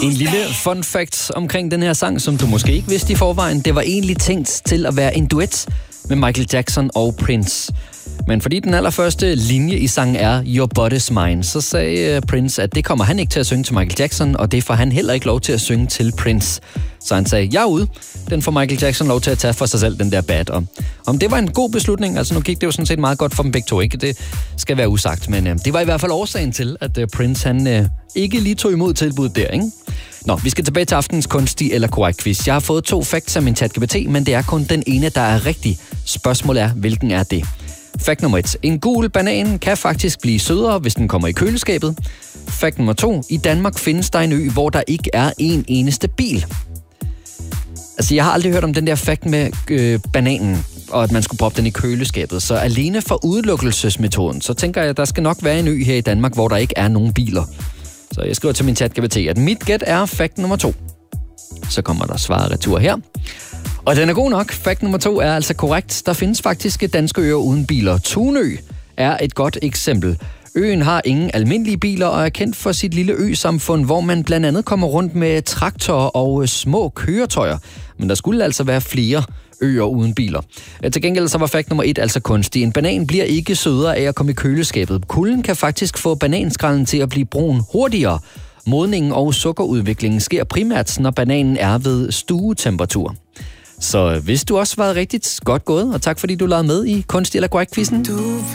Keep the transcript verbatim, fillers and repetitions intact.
En lille fun fact omkring den her sang, som du måske ikke vidste i forvejen. Det var egentlig tænkt til at være en duet med Michael Jackson og Prince. Men fordi den allerførste linje i sangen er Your Body's Mine, så sagde Prince, at det kommer han ikke til at synge til Michael Jackson, og det får han heller ikke lov til at synge til Prince. Så han sagde, jeg er ude. Den får Michael Jackson lov til at tage for sig selv, den der bad. Og om det var en god beslutning, altså nu gik det jo sådan set meget godt for dem begge to, ikke? Det skal være usagt, men øh, det var i hvert fald årsagen til, at øh, Prince han øh, ikke lige tog imod tilbuddet der, ikke? Nå, vi skal tilbage til aftens kunstig eller korrekt quiz. Jeg har fået to facts af min ChatGPT, men det er kun den ene, der er rigtig. Spørgsmålet er, hvilken er det? Fact nummer et. En gul banan kan faktisk blive sødere, hvis den kommer i køleskabet. Fact nummer to. I Danmark findes der en ø, hvor der ikke er en eneste bil. Altså, jeg har aldrig hørt om den der fact med øh, bananen, og at man skulle proppe den i køleskabet. Så alene for udelukkelsesmetoden, så tænker jeg, at der skal nok være en ø her i Danmark, hvor der ikke er nogen biler. Så jeg skriver til min ChatGPT, at mit gæt er fact nummer to. Så kommer der svar retur her. Og den er god nok. Fact nummer to er altså korrekt. Der findes faktisk danske øer uden biler. Tunø er et godt eksempel. Øen har ingen almindelige biler og er kendt for sit lille ø-samfund, hvor man blandt andet kommer rundt med traktorer og små køretøjer. Men der skulle altså være flere øer uden biler. Til gengæld så var fact nummer et altså kunstig. En banan bliver ikke sødere af at komme i køleskabet. Kulden kan faktisk få bananskralden til at blive brun hurtigere. Modningen og sukkerudviklingen sker primært, når bananen er ved stuetemperatur. Så hvis du også var rigtigt, godt gået, og tak fordi du lavede med i Kunstig eller Korrekt-quizzen.